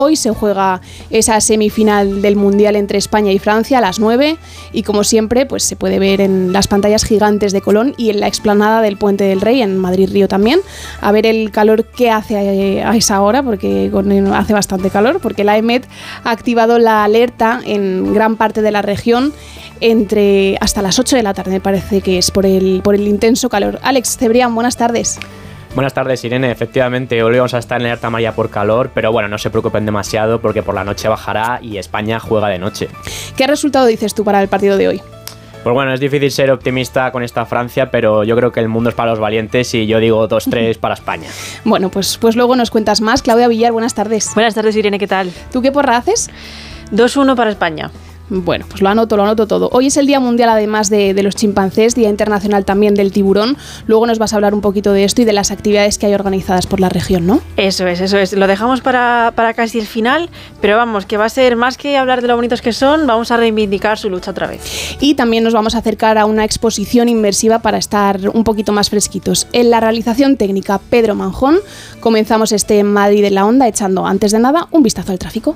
Hoy se juega esa semifinal del Mundial entre España y Francia a las 9 y como siempre pues se puede ver en las pantallas gigantes de Colón y en la explanada del Puente del Rey en Madrid-Río también, a ver el calor que hace a esa hora, porque hace bastante calor, porque la EMET ha activado la alerta en gran parte de la región hasta las 8 de la tarde, me parece que es por el intenso calor. Alex Cebrián, buenas tardes. Buenas tardes, Irene. Efectivamente, hoy vamos a estar en alerta amarilla por calor, pero bueno, no se preocupen demasiado porque por la noche bajará y España juega de noche. ¿Qué resultado dices tú para el partido de hoy? Pues bueno, es difícil ser optimista con esta Francia, pero yo creo que el mundo es para los valientes y yo digo 2-3 para España. Bueno, pues luego nos cuentas más. Claudia Villar, buenas tardes. Buenas tardes, Irene, ¿qué tal? ¿Tú qué porra haces? 2-1 para España. Bueno, pues lo anoto todo. Hoy es el Día Mundial además de los chimpancés, Día Internacional también del tiburón. Luego nos vas a hablar un poquito de esto y de las actividades que hay organizadas por la región, ¿no? Eso es. Lo dejamos para casi el final, pero vamos, que va a ser más que hablar de lo bonitos que son, vamos a reivindicar su lucha otra vez. Y también nos vamos a acercar a una exposición inmersiva para estar un poquito más fresquitos. En la realización técnica, Pedro Manjón. Comenzamos este Madrid en la Onda echando, antes de nada, un vistazo al tráfico.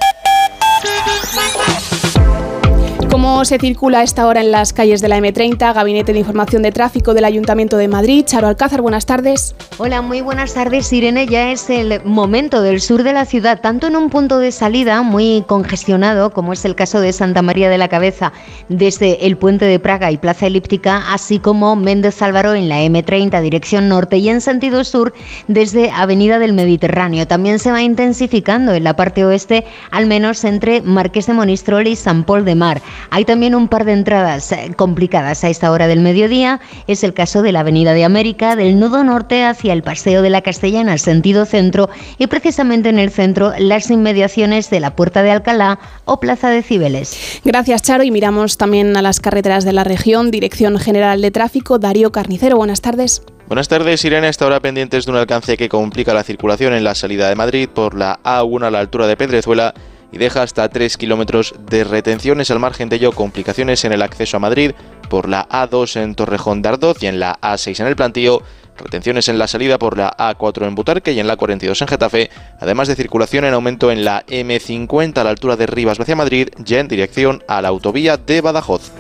¿Cómo se circula a esta hora en las calles de la M30? Gabinete de Información de Tráfico del Ayuntamiento de Madrid. Charo Alcázar, buenas tardes. Hola, muy buenas tardes, Irene. Ya es el momento del sur de la ciudad, tanto en un punto de salida muy congestionado, como es el caso de Santa María de la Cabeza, desde el Puente de Praga y Plaza Elíptica, así como Méndez Álvaro en la M30, dirección norte, y en sentido sur, desde Avenida del Mediterráneo. También se va intensificando en la parte oeste, al menos entre Marqués de Monistrol y San Pol de Mar. Hay también un par de entradas complicadas a esta hora del mediodía. Es el caso de la Avenida de América, del nudo norte hacia el Paseo de la Castellana, sentido centro, y precisamente en el centro las inmediaciones de la Puerta de Alcalá o Plaza de Cibeles. Gracias, Charo, y miramos también a las carreteras de la región. Dirección General de Tráfico, Darío Carnicero, buenas tardes. Buenas tardes, Irene. Hasta ahora pendientes de un alcance que complica la circulación en la salida de Madrid por la A1 a la altura de Pedrezuela y deja hasta 3 kilómetros de retenciones. Al margen de ello, complicaciones en el acceso a Madrid por la A2 en Torrejón de Ardoz y en la A6 en el Plantío, retenciones en la salida por la A4 en Butarque y en la 42 en Getafe, además de circulación en aumento en la M50 a la altura de Rivas hacia Madrid, ya en dirección a la autovía de Badajoz.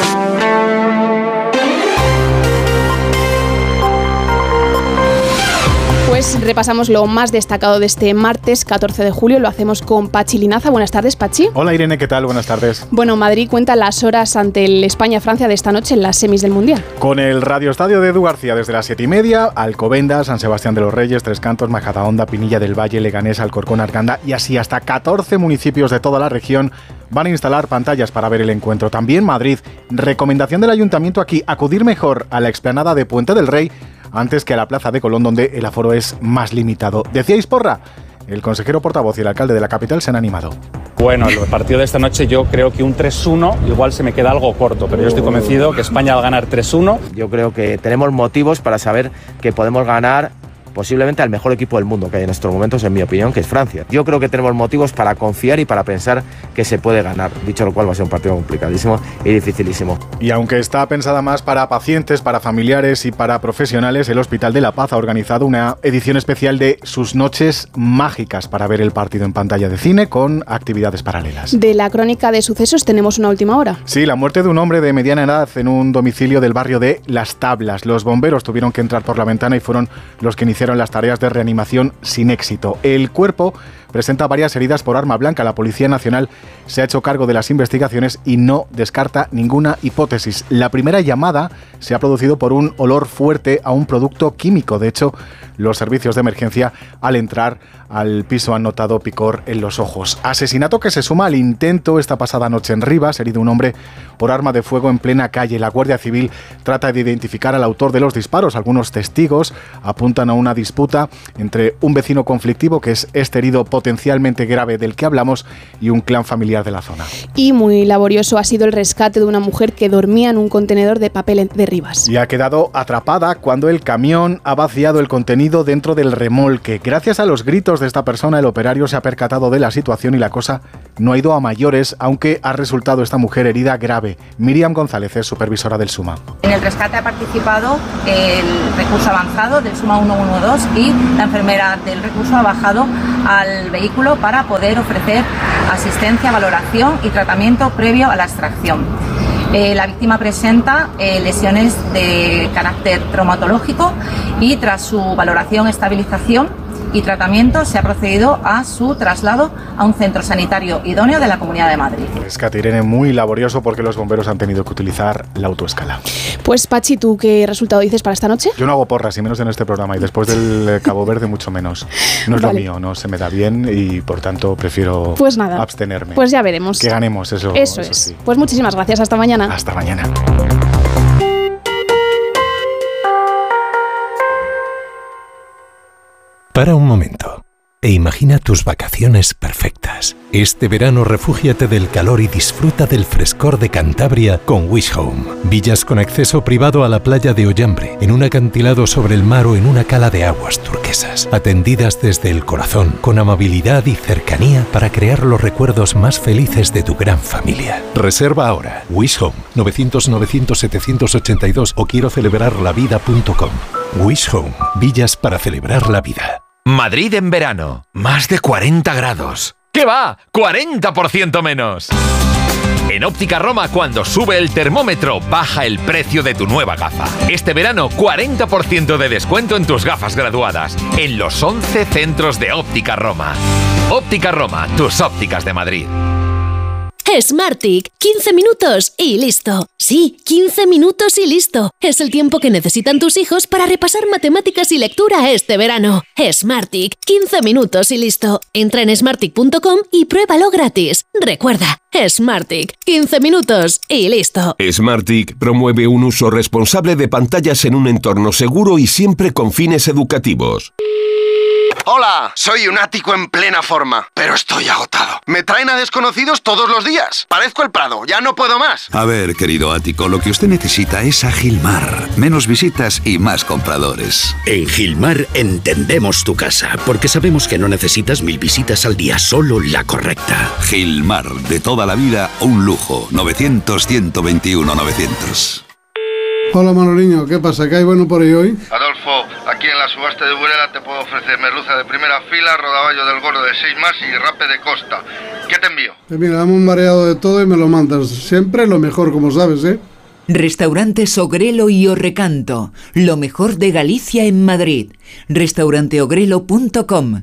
Pues repasamos lo más destacado de este martes 14 de julio. Lo hacemos con Pachi Linaza. Buenas tardes, Pachi. Hola, Irene, ¿qué tal? Buenas tardes. Bueno, Madrid cuenta las horas ante el España-Francia de esta noche en las semis del Mundial. Con el radioestadio de Edu García desde las 7:30, Alcobendas, San Sebastián de los Reyes, Tres Cantos, Majadahonda, Pinilla del Valle, Leganés, Alcorcón, Arganda y así hasta 14 municipios de toda la región van a instalar pantallas para ver el encuentro. También Madrid. Recomendación del Ayuntamiento aquí, acudir mejor a la explanada de Puente del Rey antes que a la Plaza de Colón, donde el aforo es más limitado. ¿Decíais porra? El consejero portavoz y el alcalde de la capital se han animado. Bueno, el partido de esta noche yo creo que un 3-1 igual se me queda algo corto, pero yo estoy convencido que España va a ganar 3-1. Yo creo que tenemos motivos para saber que podemos ganar posiblemente al mejor equipo del mundo que hay en estos momentos, en mi opinión, que es Francia. Yo creo que tenemos motivos para confiar y para pensar que se puede ganar, dicho lo cual va a ser un partido complicadísimo y dificilísimo. Y aunque está pensada más para pacientes, para familiares y para profesionales, el Hospital de la Paz ha organizado una edición especial de sus noches mágicas para ver el partido en pantalla de cine con actividades paralelas. De la crónica de sucesos tenemos una última hora. Sí, la muerte de un hombre de mediana edad en un domicilio del barrio de Las Tablas. Los bomberos tuvieron que entrar por la ventana y fueron los que iniciaron las tareas de reanimación sin éxito. El cuerpo presenta varias heridas por arma blanca. La Policía Nacional se ha hecho cargo de las investigaciones y no descarta ninguna hipótesis. La primera llamada se ha producido por un olor fuerte a un producto químico. De hecho, los servicios de emergencia al entrar al piso han notado picor en los ojos. Asesinato que se suma al intento esta pasada noche en Rivas, herido un hombre por arma de fuego en plena calle. La Guardia Civil trata de identificar al autor de los disparos. Algunos testigos apuntan a una disputa entre un vecino conflictivo, que es este herido potencialmente grave del que hablamos, y un clan familiar de la zona. Y muy laborioso ha sido el rescate de una mujer que dormía en un contenedor de papel de Rivas. Y ha quedado atrapada cuando el camión ha vaciado el contenido dentro del remolque. Gracias a los gritos de esta persona, el operario se ha percatado de la situación y la cosa no ha ido a mayores, aunque ha resultado esta mujer herida grave. Miriam González es supervisora del SUMA. En el rescate ha participado el recurso avanzado del SUMA 112 y la enfermera del recurso ha bajado al del vehículo para poder ofrecer asistencia, valoración y tratamiento previo a la extracción. La víctima presenta lesiones de carácter traumatológico y tras su valoración, estabilización y tratamiento se ha procedido a su traslado a un centro sanitario idóneo de la Comunidad de Madrid. Rescate, Irene, muy laborioso porque los bomberos han tenido que utilizar la autoescala. Pues Pachi, ¿tú qué resultado dices para esta noche? Yo no hago porras, y menos en este programa, y después del Cabo Verde mucho menos. No es vale. Lo mío, no se me da bien y por tanto prefiero pues nada, abstenerme. Pues ya veremos. Que ganemos, eso es. Sí. Pues muchísimas gracias, hasta mañana. Hasta mañana. Para un momento e imagina tus vacaciones perfectas. Este verano refúgiate del calor y disfruta del frescor de Cantabria con Wish Home. Villas con acceso privado a la playa de Ollambre, en un acantilado sobre el mar o en una cala de aguas turquesas. Atendidas desde el corazón, con amabilidad y cercanía para crear los recuerdos más felices de tu gran familia. Reserva ahora. Wish Home, 900-900-782 o quiero celebrarlavida.com. Wish Home, villas para celebrar la vida. Madrid en verano, más de 40 grados. ¿Qué va? ¡40% menos! En Óptica Roma, cuando sube el termómetro, baja el precio de tu nueva gafa. Este verano, 40% de descuento en tus gafas graduadas, en los 11 centros de Óptica Roma. Óptica Roma, tus ópticas de Madrid. Smartick, 15 minutos y listo. Sí, 15 minutos y listo. Es el tiempo que necesitan tus hijos para repasar matemáticas y lectura este verano. Smartick, 15 minutos y listo. Entra en smartick.com y pruébalo gratis. Recuerda, Smartick, 15 minutos y listo. Smartick promueve un uso responsable de pantallas en un entorno seguro y siempre con fines educativos. Hola, soy un ático en plena forma, pero estoy agotado. Me traen a desconocidos todos los días. Parezco el Prado, ya no puedo más. A ver, querido ático, lo que usted necesita es a Gilmar. Menos visitas y más compradores. En Gilmar entendemos tu casa, porque sabemos que no necesitas 1000 visitas al día, solo la correcta. Gilmar, de toda la vida, un lujo. 900-121-900. Hola Manoliño, ¿qué pasa? ¿Qué hay bueno por ahí hoy? Adolfo, aquí en la subasta de Burela te puedo ofrecer merluza de primera fila, rodaballo del gordo de 6 más y rape de costa. ¿Qué te envío? Mira, dame un mareado de todo y me lo mandas. Siempre lo mejor, como sabes, ¿eh? Restaurantes Ogrelo y Orrecanto, lo mejor de Galicia en Madrid. Restauranteogrelo.com,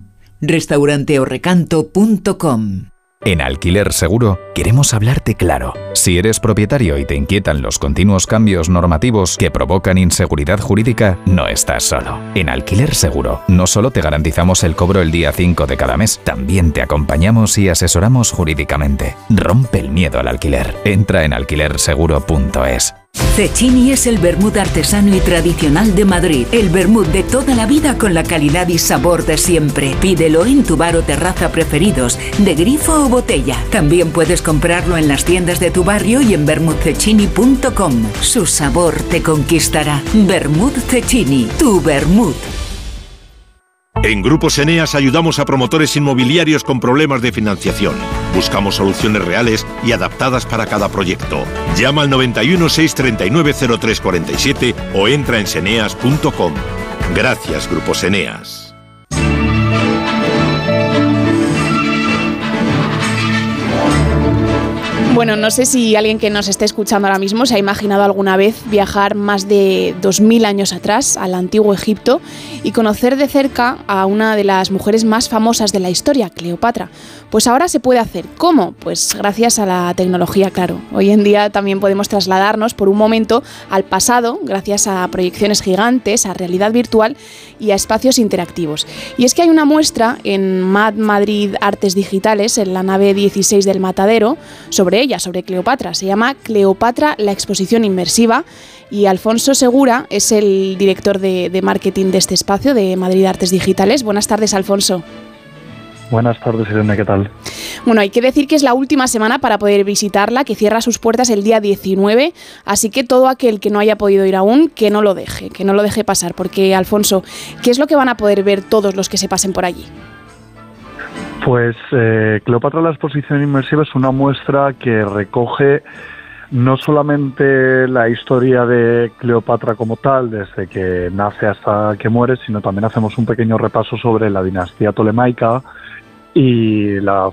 restauranteorrecanto.com. En Alquiler Seguro queremos hablarte claro. Si eres propietario y te inquietan los continuos cambios normativos que provocan inseguridad jurídica, no estás solo. En Alquiler Seguro no solo te garantizamos el cobro el día 5 de cada mes, también te acompañamos y asesoramos jurídicamente. Rompe el miedo al alquiler. Entra en alquilerseguro.es. Cecchini es el vermut artesano y tradicional de Madrid. El vermut de toda la vida con la calidad y sabor de siempre. Pídelo en tu bar o terraza preferidos, de grifo o botella. También puedes comprarlo en las tiendas de tu barrio y en vermutcecchini.com. Su sabor te conquistará. Vermut Cecchini, tu vermut. En Grupos Eneas ayudamos a promotores inmobiliarios con problemas de financiación. Buscamos soluciones reales y adaptadas para cada proyecto. Llama al 91 639 0347 o entra en seneas.com. Gracias, Grupos Eneas. Bueno, no sé si alguien que nos esté escuchando ahora mismo se ha imaginado alguna vez viajar más de 2000 años atrás al antiguo Egipto y conocer de cerca a una de las mujeres más famosas de la historia, Cleopatra. Pues ahora se puede hacer. ¿Cómo? Pues gracias a la tecnología, claro. Hoy en día también podemos trasladarnos por un momento al pasado gracias a proyecciones gigantes, a realidad virtual y a espacios interactivos. Y es que hay una muestra en MAD Madrid Artes Digitales, en la nave 16 del Matadero, sobre Cleopatra. Se llama Cleopatra, la exposición inmersiva, y Alfonso Segura es el director de marketing de este espacio de Madrid Artes Digitales. Buenas tardes, Alfonso. Buenas tardes, Irene, ¿qué tal? Bueno, hay que decir que es la última semana para poder visitarla, que cierra sus puertas el día 19, así que todo aquel que no haya podido ir aún, que no lo deje pasar, porque, Alfonso, ¿qué es lo que van a poder ver todos los que se pasen por allí? Pues Cleopatra, la exposición inmersiva, es una muestra que recoge no solamente la historia de Cleopatra como tal, desde que nace hasta que muere, sino también hacemos un pequeño repaso sobre la dinastía tolemaica y la